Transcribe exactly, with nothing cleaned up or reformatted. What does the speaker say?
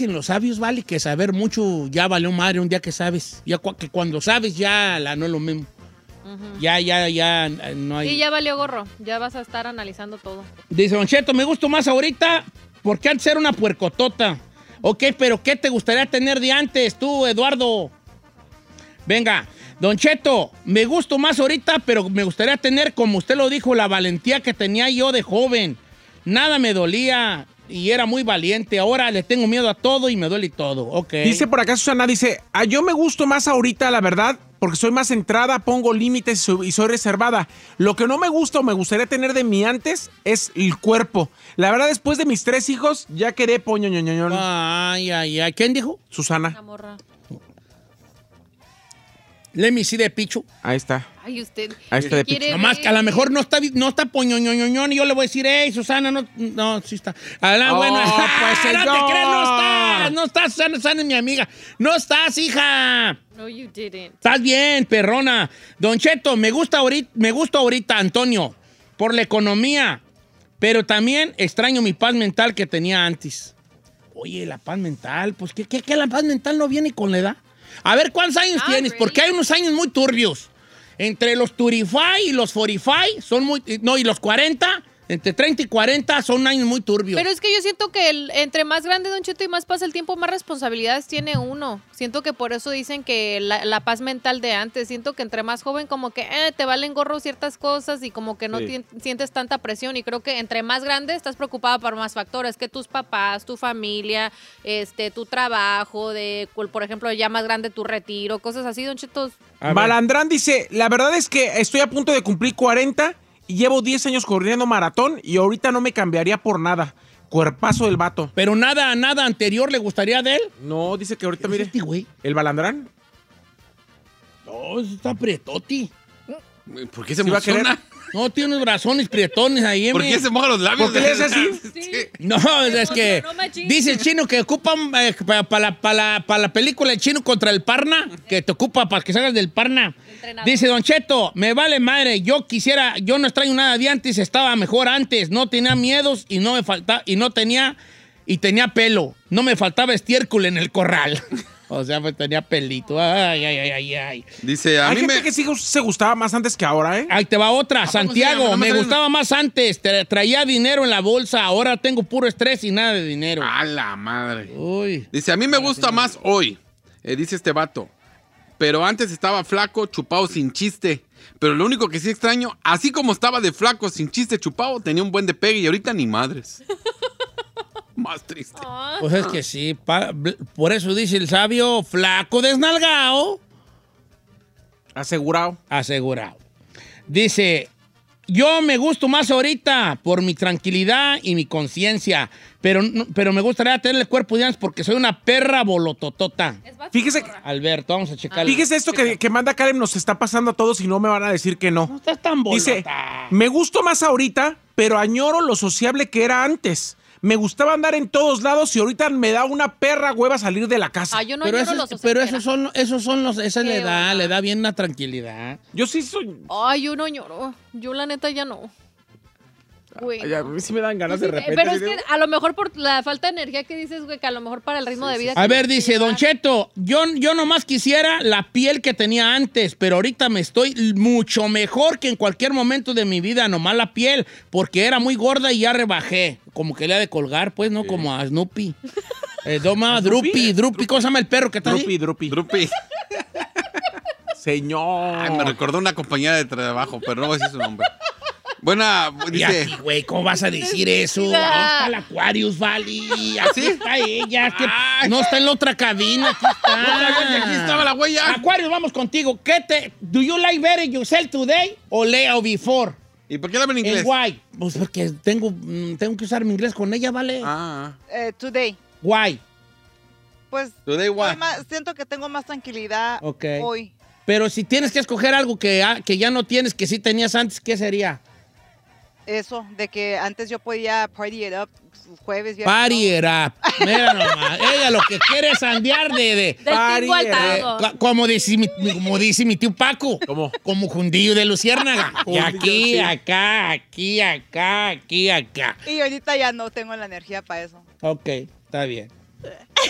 dicen los sabios, vale, que saber mucho ya valió madre un día que sabes. Ya cu- que cuando sabes ya la, no es lo mismo. Uh-huh. Ya, ya, ya no hay... Sí, ya valió gorro. Ya vas a estar analizando todo. Dice Don Cheto, me gusta más ahorita porque antes era una puercotota. Ok, pero ¿qué te gustaría tener de antes tú, Eduardo? Venga, Don Cheto, me gusto más ahorita, pero me gustaría tener, como usted lo dijo, la valentía que tenía yo de joven. Nada me dolía y era muy valiente. Ahora le tengo miedo a todo y me duele todo. Ok. Dice por acá Susana, dice, ah, yo me gusto más ahorita, la verdad, porque soy más centrada, pongo límites y soy, y soy reservada. Lo que no me gusta o me gustaría tener de mi antes es el cuerpo. La verdad, después de mis tres hijos, ya quedé poño, ño, ño, ño. Ay, ay, ay. ¿Quién dijo? Susana. La morra. Let me see de Pichu. Ahí está. Ay, usted. Ahí está de quiere Pichu. Nomás que a lo mejor no está, no está poñoñoñoñón y yo le voy a decir, hey, Susana, no, no, sí está. Ah, no, Oh, bueno, pues, no señor. te creas, no estás, no estás, Susana, Susana es mi amiga. No estás, hija. No, you didn't. Estás bien, perrona. Don Cheto, me gusta ahorita, me gusta ahorita, Antonio, por la economía, pero también extraño mi paz mental que tenía antes. Oye, la paz mental, pues, ¿qué, qué, qué la paz mental no viene con la edad? A ver, ¿cuántos años Ah, tienes? really? Porque hay unos años muy turbios. Entre los treinta y cinco y los cuarenta y cinco son muy... No, y los cuarenta, entre treinta y cuarenta son años muy turbios. Pero es que yo siento que el, entre más grande, Don Cheto, y más pasa el tiempo, más responsabilidades tiene uno. Siento que por eso dicen que la, la paz mental de antes, siento que entre más joven como que eh, te valen gorro ciertas cosas y como que no Sí. ti- sientes tanta presión. Y creo que entre más grande estás preocupada por más factores, que tus papás, tu familia, este, tu trabajo, de, por ejemplo, ya más grande tu retiro, cosas así, Don Cheto. A ver. Balandrán dice, la verdad es que estoy a punto de cumplir cuarenta y llevo diez años corriendo maratón y ahorita no me cambiaría por nada. Cuerpazo del vato. Pero nada, nada anterior le gustaría de él. No, dice que ahorita, ¿Qué es mire, este güey? el Balandrán. No, ese está prietoti. ¿Por qué se ¿Sí va a querer? emociona? No, tiene unos brazones prietones ahí. ¿Por me- qué se moja los labios? ¿Por qué le hace así? Sí. No, es que No, machín. dice el chino que ocupan eh, para pa la, pa la, pa la película El Chino contra el Parna, que te ocupa para que salgas del Parna. Entrenador. Dice Don Cheto, me vale madre, yo quisiera, yo no extraño nada de antes, estaba mejor antes, no tenía miedos y no me faltaba, y no tenía, y tenía pelo, no me faltaba estiércol en el corral. O sea, pues tenía pelito. Ay, ay, ay, ay, ay. Dice, a Hay mí gente me... que sí se gustaba más antes que ahora, ¿eh? Ahí te va otra, poco sí? Santiago, Nada más me hay gustaba más antes, tra- traía dinero en la bolsa, ahora tengo puro estrés y nada de dinero. A la madre. Uy. Dice, a mí me gusta más hoy, eh, dice este vato. Pero antes estaba flaco, chupado, sin chiste. Pero lo único que sí extraño, así como estaba de flaco, sin chiste, chupado, tenía un buen de pegue y ahorita ni madres. Más triste. Pues es que sí, pa- bl- por eso dice el sabio, flaco desnalgado, Asegurado. asegurado. Dice, yo me gusto más ahorita por mi tranquilidad y mi conciencia, pero, no- pero me gustaría tener el cuerpo de antes porque soy una perra bolototota. Es vato, Fíjese, morra. Alberto, vamos a checar. fíjese esto que, que manda Karen nos está pasando a todos y no me van a decir que no. No estás tan bolota. Dice, me gusto más ahorita, pero añoro lo sociable que era antes. Me gustaba andar en todos lados y ahorita me da una perra hueva salir de la casa. Ah, yo no pero lloro eso, los pero ocentera. esos son, esos son los, esa le Qué da, onda. le da bien una tranquilidad. Yo sí soy... Ay, yo no lloro. Yo la neta ya no. Güey. Ay, a mí sí me dan ganas Sí, de repente. pero es así de- que a lo mejor por la falta de energía que dices, güey, que a lo mejor para el ritmo de vida. A que ver, tienes dice que Don llevar. Cheto, yo, yo nomás quisiera la piel que tenía antes, pero ahorita me estoy mucho mejor que en cualquier momento de mi vida, nomás la piel, porque era muy gorda y ya rebajé. Como que le ha de colgar, pues, ¿no? Como a Snoopy. Eh, toma, Drupi, Drupi, ¿cómo se llama el perro que está Drupi, ahí? drupi. Drupi. Señor. Ay, me recordó una compañera de trabajo, pero no voy a decir su nombre. Buena, Y a ti, dice... güey, ¿cómo vas a decir eso? Ahí está el Aquarius, Valley. Aquí está ella. es que Ay. no está en la otra cabina, aquí está. Aquí estaba la huella. Aquarius, vamos contigo. ¿Qué te... Do you like better yourself today o Leo before? ¿Y por qué la ven en En inglés? why? Pues porque tengo, mm, tengo que usar mi inglés con ella, ¿vale? Ah, Eh, today. Why? Pues today what? soy más- siento que tengo más tranquilidad Ok. hoy. Pero si tienes que escoger algo que, ah, que ya no tienes, que sí tenías antes, ¿qué sería? Eso, de que antes yo podía party it up jueves, viernes. Party it up. Mira nomás. Ella lo que quiere es andear de... de Del Pari, tingo al eh, tango. co- como, dice mi, como dice mi tío Paco. ¿Cómo? Como jundillo de luciérnaga. Y Jundillo, aquí, sí. acá, aquí, acá, aquí, acá. Y ahorita ya no tengo la energía para eso. Ok, está bien.